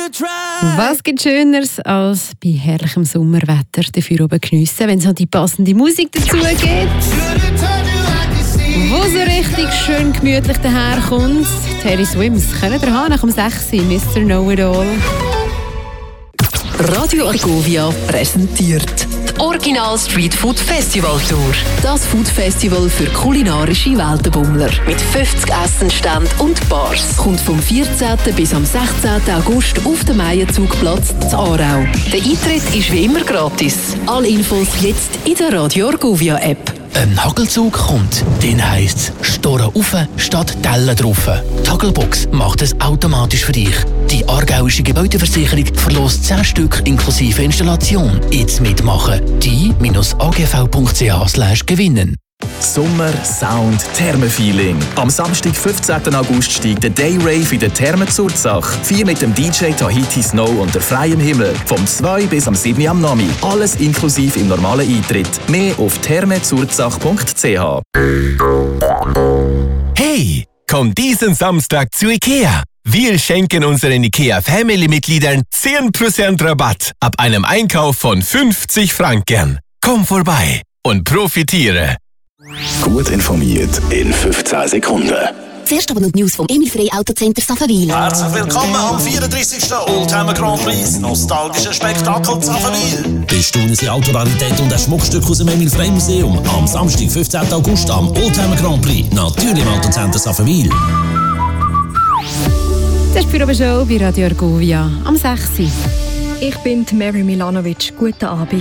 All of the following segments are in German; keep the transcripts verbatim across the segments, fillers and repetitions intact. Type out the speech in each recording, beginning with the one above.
Was gibt Schöneres als bei herrlichem Sommerwetter dafür oben geniessen, wenn es noch die passende Musik dazu gibt? Wo so richtig schön gemütlich daherkommt. Terry Swims können wir haben nach dem sechs Mister Know-It-All. Radio Argovia präsentiert die Original Street Food Festival Tour. Das Food Festival für kulinarische Weltenbummler. Mit fünfzig Essenständen und Bars. Kommt vom vierzehnten bis am sechzehnten August auf dem Meienzugplatz zu Aarau. Der Eintritt ist wie immer gratis. Alle Infos jetzt in der Radio Argovia App. Ein Hagelzug kommt, den heisst es Storen rauf statt Tellen drauf. Die Hagelbox macht es automatisch für dich. Die aargauische Gebäudeversicherung verlost zehn Stück inklusive Installation. Jetzt mitmachen. die a g v punkt c h slash gewinnen. Sommer, Sound, Thermenfeeling. Am Samstag, fünfzehnten August, steigt der Day Rave in der Therme Zurzach. Vier mit dem D J Tahiti Snow unter freiem Himmel. Vom zwei bis am sieben am Nami. Alles inklusive im normalen Eintritt. Mehr auf thermezurzach punkt c h. Hey, komm diesen Samstag zu IKEA. Wir schenken unseren IKEA-Family-Mitgliedern zehn Prozent Rabatt ab einem Einkauf von fünfzig Franken. Komm vorbei und profitiere. Gut informiert in fünfzehn Sekunden. Zuerst aber noch die News vom Emil Frey Autocenter Saffenwil. Herzlich willkommen am vierunddreißigsten Oldtimer Grand Prix. Nostalgische Spektakel Saffenwil. Bestaunen Sie Autorarität und ein Schmuckstück aus dem Emil Frey Museum. Am Samstag, fünfzehnten August am Oldtimer Grand Prix. Natürlich im Autocenter Saffenwil. Das ist die Führerbeshow bei Radio Argovia am sechs. Ich bin Mary Milanovic. Guten Abend.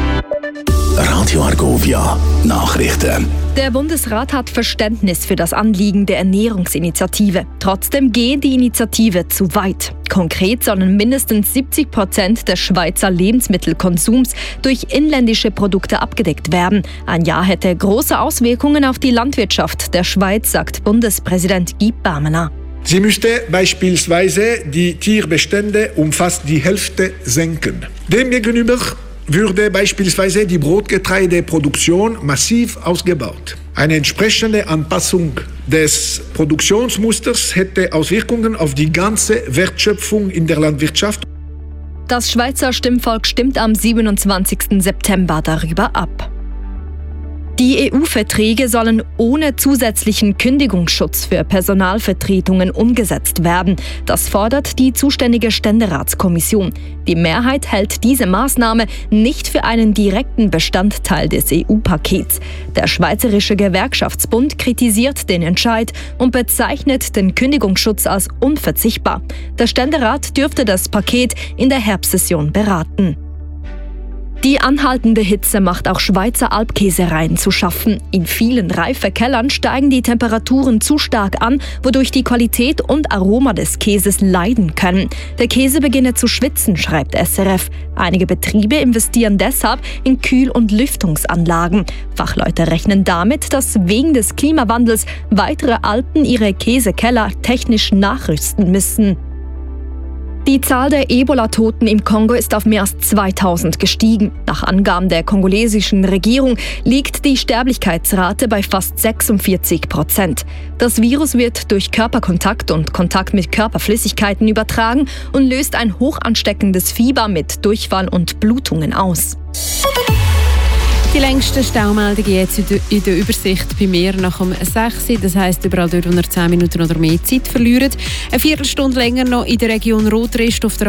Radio Argovia Nachrichten. Der Bundesrat hat Verständnis für das Anliegen der Ernährungsinitiative. Trotzdem geht die Initiative zu weit. Konkret sollen mindestens siebzig Prozent des Schweizer Lebensmittelkonsums durch inländische Produkte abgedeckt werden. Ein Ja hätte große Auswirkungen auf die Landwirtschaft der Schweiz, sagt Bundespräsident Guy Parmelin. Sie müsste beispielsweise die Tierbestände um fast die Hälfte senken. Demgegenüber würde beispielsweise die Brotgetreideproduktion massiv ausgebaut. Eine entsprechende Anpassung des Produktionsmusters hätte Auswirkungen auf die ganze Wertschöpfung in der Landwirtschaft. Das Schweizer Stimmvolk stimmt am siebenundzwanzigsten September darüber ab. Die E U-Verträge sollen ohne zusätzlichen Kündigungsschutz für Personalvertretungen umgesetzt werden. Das fordert die zuständige Ständeratskommission. Die Mehrheit hält diese Maßnahme nicht für einen direkten Bestandteil des E U-Pakets. Der Schweizerische Gewerkschaftsbund kritisiert den Entscheid und bezeichnet den Kündigungsschutz als unverzichtbar. Der Ständerat dürfte das Paket in der Herbstsession beraten. Die anhaltende Hitze macht auch Schweizer Alpkäsereien zu schaffen. In vielen Reifekellern steigen die Temperaturen zu stark an, wodurch die Qualität und Aroma des Käses leiden können. Der Käse beginne zu schwitzen, schreibt S R F. Einige Betriebe investieren deshalb in Kühl- und Lüftungsanlagen. Fachleute rechnen damit, dass wegen des Klimawandels weitere Alpen ihre Käsekeller technisch nachrüsten müssen. Die Zahl der Ebola-Toten im Kongo ist auf mehr als zweitausend gestiegen. Nach Angaben der kongolesischen Regierung liegt die Sterblichkeitsrate bei fast sechsundvierzig Prozent. Das Virus wird durch Körperkontakt und Kontakt mit Körperflüssigkeiten übertragen und löst ein hochansteckendes Fieber mit Durchfall und Blutungen aus. Die längsten Staumeldungen jetzt in der Übersicht bei mir nach dem sechs. Das heisst, überall dort, wo ihr zehn Minuten oder mehr Zeit verliert. Eine Viertelstunde länger noch in der Region Rotrist auf der